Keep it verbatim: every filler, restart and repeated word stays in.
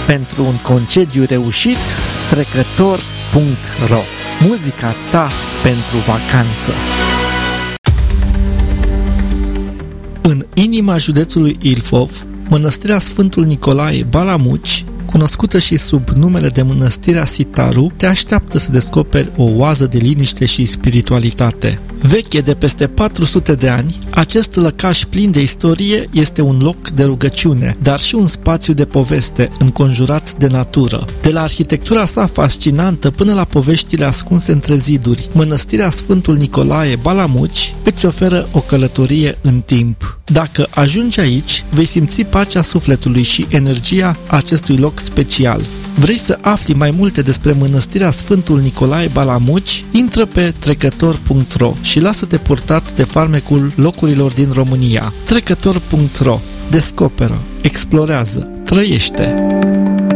Pentru un concediu reușit, trecător punct ro. Muzica ta pentru vacanță. În inima județului Ilfov, Mănăstirea Sfântul Nicolae Balamuci, cunoscută și sub numele de Mănăstirea Sitaru, te așteaptă să descoperi o oază de liniște și spiritualitate. Veche de peste patru sute de ani, acest lăcaș plin de istorie este un loc de rugăciune, dar și un spațiu de poveste înconjurat de natură. De la arhitectura sa fascinantă până la poveștile ascunse între ziduri, Mănăstirea Sfântul Nicolae Balamuci îți oferă o călătorie în timp. Dacă ajungi aici, vei simți pacea sufletului și energia acestui loc special. Vrei să afli mai multe despre Mănăstirea Sfântul Nicolae Balamuci? Intră pe trecător punct ro și lasă-te purtat de farmecul locurilor din România. trecător punct ro. Descoperă, explorează, trăiește!